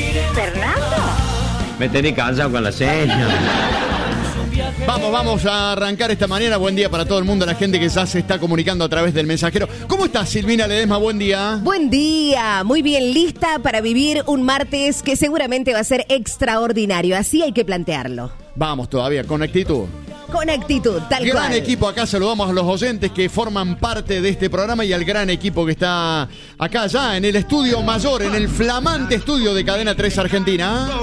¿Fernando? Me tenés cansado con la seña. Vamos a arrancar esta mañana. Buen día para todo el mundo, la gente que ya se está comunicando a través del mensajero. ¿Cómo estás, Silvina Ledesma? Buen día. Buen día, muy bien, lista para vivir un martes que seguramente va a ser extraordinario, así hay que plantearlo. Vamos todavía, con actitud. Con actitud, tal cual. Gran equipo, acá saludamos a los oyentes que forman parte de este programa y al gran equipo que está acá ya en el estudio mayor, en el flamante estudio de Cadena 3 Argentina.